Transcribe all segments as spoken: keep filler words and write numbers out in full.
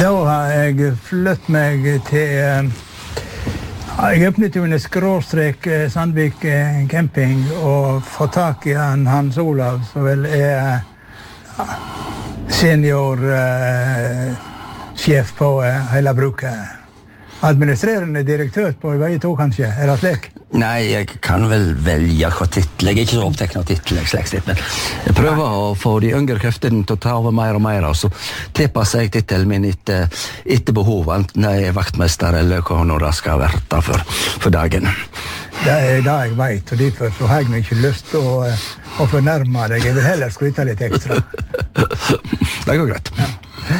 Da har jeg flyttet meg til... Jeg åpnet jo en skråstrek Sandvik camping og fått tak i han Hans Olav, som vel er senior uh, sjef på uh, hele bruket. Administrerende direktør på vei to, kanskje? Er det slik? Nei, jeg kan vel velge hva titel. Jeg er ikke så opptekket av titel, jeg slik sett, men jeg prøver å få de yngre kreftene til å ta over mer og mer, og så tilpasser jeg titelen min etter, etter behov, enten jeg er vaktmester eller hva nå det skal være for, for dagen. Det er det jeg vet, og derfor så har jeg ikke lyst til å, å fornærme deg. Jeg vil heller skryte litt ekstra. Det går greit. Ja.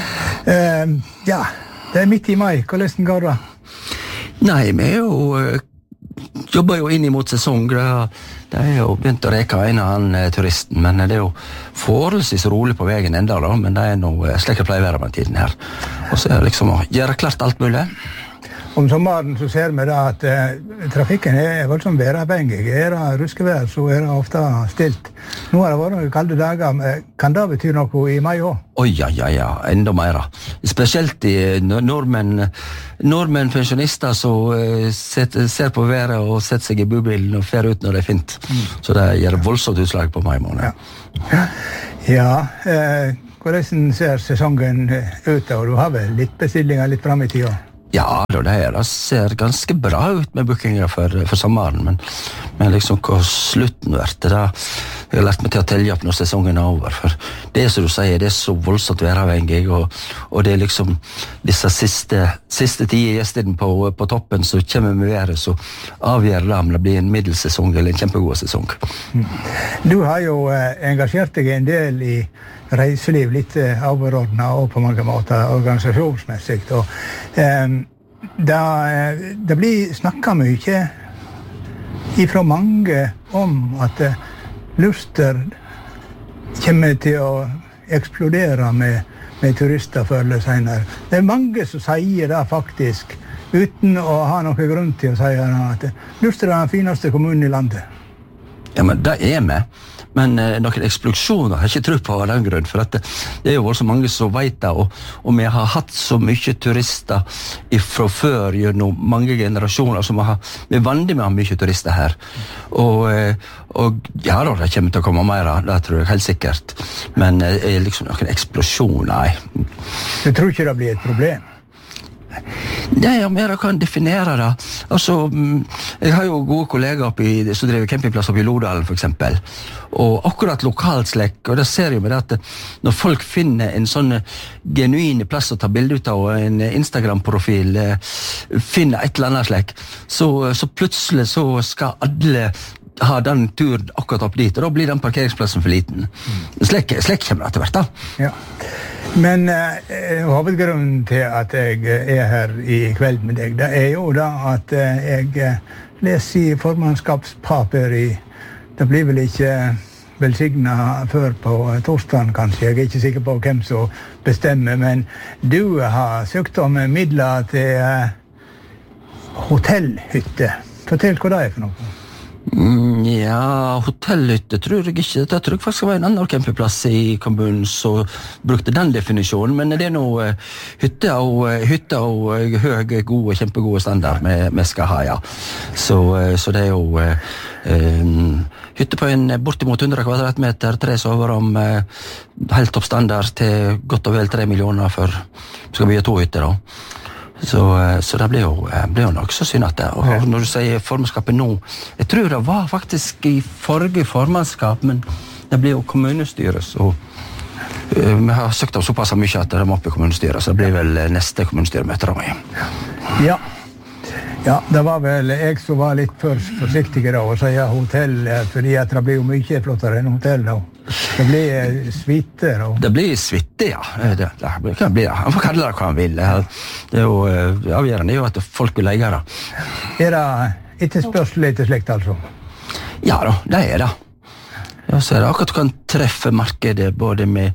Uh, ja, det er midt i mai. Hvordan går det? Nei, vi er jo... jobber jo inn imot sesong. Det er jo begynt å reke en av han turisten, men det er jo forholdsvis rolig på veien enda da, men det er noe slik jeg pleier å være med tiden her. Og så er det liksom å gjøre klart alt mulig. Om sommeren så ser vi da at eh, trafikken er voldsomt væravhengig. Er det ruskevær, så er det ofte stilt. Nå har det vært noen kalde dager. Kan det bety noe i mai også? Oi, ja, ja, ja, enda mer. Spesielt i nordmenn, nordmenn pensjonister som uh, ser på været og setter seg i bubilen og fer ut når det er fint. Mm. Så det gjør voldsomt utslag på mai måned. Ja, ja eh, hvordan ser sesongen ut? Og du har vel litt bestillinger litt frem i tida? Ja, det her det ser ganske bra ut med bookinger for, for sommeren, men, men liksom hva slutten er det da, jeg har lært meg til å telle opp når sesongen er over, for det som du sier, det er så voldsomt væravhengig, og, og det er liksom disse siste, siste tida gjestene på, på toppen som kommer med været, så avgjør det om det blir en middelsesong eller en kjempegod sesong. Du har jo eh, engasjert deg en del i reiseliv, litt overordnet og på mange måter organisasjonsmessig. Og, eh, det, det blir snakket mye ifra mange om at eh, Luster kommer til å eksplodere med, med turister før eller senere. Det er mange som sier det faktisk, uten å ha noen grunn til å si det, at Luster er den fineste kommunen i landet. Ja, men det er vi. Men eh, noen eksplosjoner har jeg ikke tro på av den grunn, for at det, det er jo så mange som vet det, og, og vi har hatt så mye turister fra før gjennom mange generasjoner, som har, vi er vanlige med å ha mye turister her. Og, eh, og ja da, det kommer til å komme mer, det tror jeg helt sikkert. Men eh, liksom noen eksplosjoner, nei. Du tror ikke det blir et problem? Nei, om jeg kan definere det. Altså, jeg har jo gode kollegaer oppi, som driver campingplass oppi Lodalen, for eksempel. Og akkurat lokalt slekk, og det ser jo med det at når folk finner en sånn genuin plass å ta bilde ut av, og en Instagram-profil, finner et eller annet slekk, så, så plutselig så skal alle ha den turen akkurat opp dit, og da blir den parkeringsplassen for liten. Slekk, slekk kommer det til hvert da. Ja. Men eh, hovedgrunnen til at jeg er her i kveld med deg, det er jo da at eh, jeg leser i formannskapspapir i, det blir vel ikke velsignet før på torsdagen kanskje, jeg er ikke sikker på hvem som bestemmer, men du har søkt om midler til eh, hotellhytte. Fortell hva det er for noe. Mm, ja, hotellhytte tror jeg ikke. Det tror jeg faktisk skal være en annen campingplass i kommunen som brukte den definisjonen, men det er noe hytte og, hytte og høy, gode, kjempegode standard vi skal ha, ja. Så, så det er jo um, hytte på en bortimot hundre kvadratmeter, tre soverom, helt topp standard til godt og vel tre millioner for skal vi ha to hytter da. Så, så det blir jo, blir jo nok så synd at det. Og når du sier formannskapet nå, jeg tror det var faktisk i forrige formannskap, men det blir jo kommunestyret, så uh, vi har søkt om såpass mye at det må opp i kommunestyret, så det blir vel neste kommunestyremøte da. Ja. Ja, det var vel jeg som var litt for forsiktig da, og sier hotell, fordi at det blir jo mye flottere enn hotell da. Det blir svitte da. Det blir svitte, ja. Det, det kan bli det. Han får kalle det hva han vil. Det er jo avgjørende, det er jo at folk vil leie det. Er det ikke spørsmål etter slikt, altså? Ja da, det er det. Ja, så er det akkurat du kan treffe markedet både med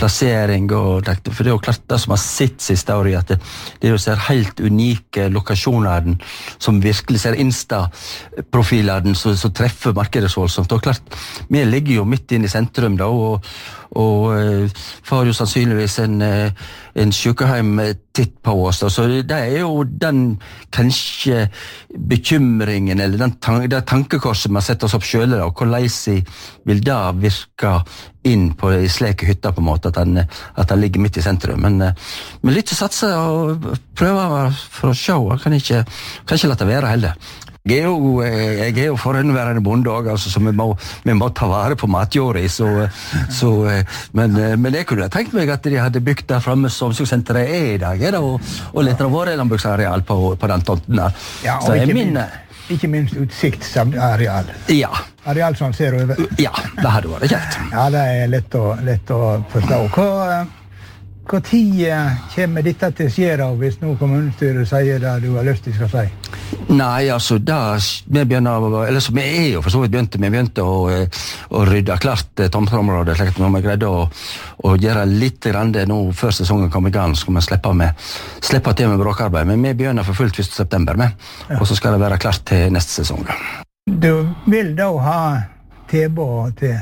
plassering og for det er jo klart det som har sitt siste år i at det, det er jo ser helt unike lokasjoner som virkelig ser Insta-profiler som, som treffer markedet så voldsomt. Og klart, vi ligger jo midt inn i sentrum da, og, og uh, får jo sannsynligvis en, uh, en sykehjem titt på oss. Da. Så det er jo den kanskje bekymringen, eller den tan- det tankekorset man setter oss opp selv, og hvordan vil det virke inn på i sleke hytter på en måte, at den, at den ligger midt i sentrum. Men, men litt å satse og prøve for å se, jeg kan ikke, kan ikke la det være heller. Jeg er jo, jeg er jo forhåndværende bonde også, altså, så vi må, vi må ta vare på matjorda, så, så, men, men jeg kunne tenkt meg at de hadde bygd der fremme som omsorgssenteret er i dag, er det, og, og litt av våre landbruksareal på, på den tomten der. Ja, og ikke, min, minst, ikke minst utsiktsareal. Ja. Areal som ser over. Ja, det hadde vært kjekt. Ja, det er lett å, lett å forstå. Hva, hva tid kommer dette til å skje da, hvis nå kommunestyret sier det du har lyst til skal si? Nei, altså, da vi begynner, eller så vi er jo for så vidt begynte, vi begynte å, å rydde klart tomteområdet, slik at når vi greide å, å gjøre litt grann det nå før sesongen kom i gang, så skal vi slippe, med, slippe til med bråkarbeid, men vi begynner for fullt første september med, ja. Og så skal det være klart til neste sesong. Du vil da ha tilbud til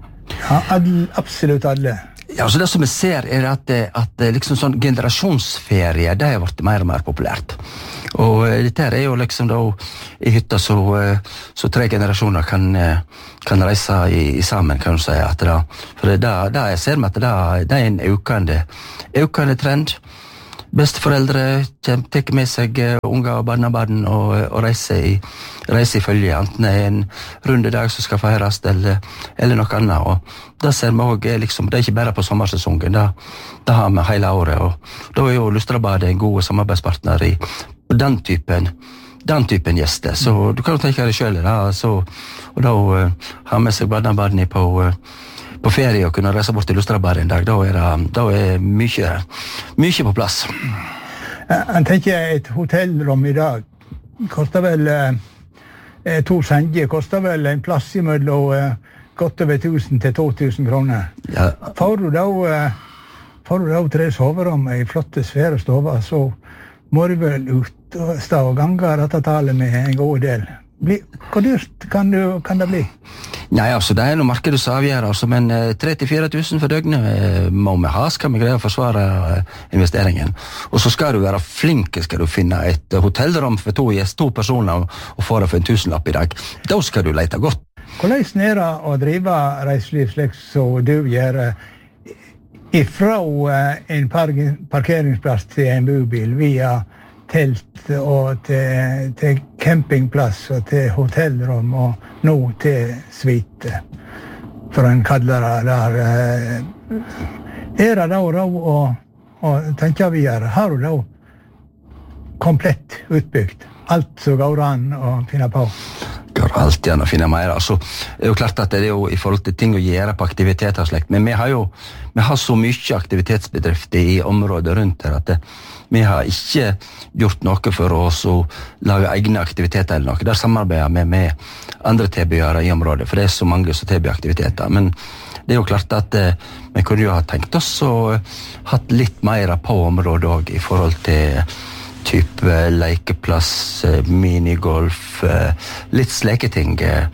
ja, absolutt alle? Ja, så det som vi ser er at, at liksom sånn generasjonsferie, det har vært mer og mer populært. Og dette er jo liksom da i hytta så, så tre generasjoner kan, kan reise i, i sammen, kan du si. At da, for det, da jeg ser meg at det, det er en økende, økende trend. Besteforeldre tar med seg unger og barnebarn og, og reiser i, reiser i følge, enten det er en rundedag som skal feires eller, eller noe annet. Og da ser vi også, liksom, det er ikke bare på sommersesongen, da, da har vi hele året. Og da er jo Lustrabadet en god samarbeidspartner i den typen, den typen gjester. Så du kan jo tenke deg selv, da, så, og da uh, har med seg barnebarn på uh, på ferie og kunne reise bort til Lustrabadet en dag, da er det da er mye, mye på plass. Jeg tenker et hotellrom i dag koster vel eh, to senger, koster vel en plass i mellom eh, godt over tusen til to tusen kroner. Ja. Får du da eh, får du da tre soverom i flotte svære stover, så må du vel ut og stå og gange dette tallet med en god del. Bli, hvor dyrt kan, du, kan det bli? Nei, altså, det er noe markedet som avgjør, altså, men eh, tre til fire tusen for døgnet eh, må vi ha, skal vi greie å forsvare eh, investeringen. Og så skal du være flink, skal du finne et hotellrom for to gjest, to personer, og få det for en tusenlapp i dag. Da skal du lete godt. Hvordan er det å drive reiseliv slik som du gjør, ifra eh, en par parkeringsplass til en bobil, via telt og til, til campingplass og til hotellrom og nå til suite, for en kaller det der. Er det da råd å, å tenke videre? Har du da komplett utbygd? Alt som går an å finne på? Går alltid an å finne mer. Altså, det er jo klart at det er jo i forhold til ting å gjøre på aktiviteter og slekt, men vi har jo vi har så mye aktivitetsbedrifter i området rundt her at det, vi har ikke gjort noe for oss å lage egne aktiviteter eller noe. Der samarbeider vi med andre tilbydere i området, for det er så mange som tilbyr aktiviteter. Men det er jo klart at eh, vi kunne jo ha tenkt oss og hatt litt mer på området også, i forhold til type lekeplass, minigolf, litt sleketing.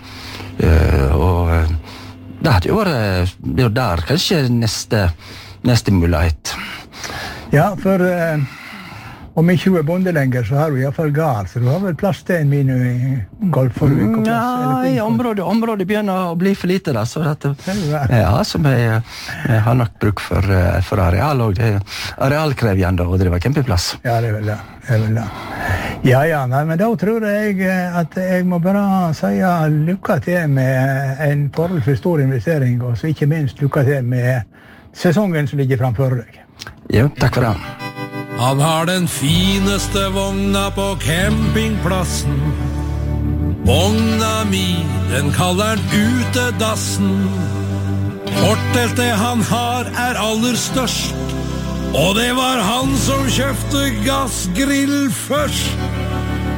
Og det hadde jo vært, det er jo der kanskje neste, neste mulighet. Ja, for uh, om ikke du er bonde lenger, så har du i hvert fall gard, så du har vel plass til en minigolf for uke plass? Ja, i området, området begynner å bli for lite da, så at, ja, så vi, vi har nok bruk for, for areal, og det er arealkrevjende å drive campingplass. Ja, det er vel det. det, er vel det. Ja, ja, nei, men da tror jeg at jeg må bare si lykke til med en forholdsvis stor investering, og så ikke minst lykke til med sesongen som ligger framfor deg. Jo, takk for det. Han har den fineste vogna på campingplassen. Vogna mi, den kaller han utedassen. Forteltet han har er aller størst, og det var han som kjøpte gassgrill først.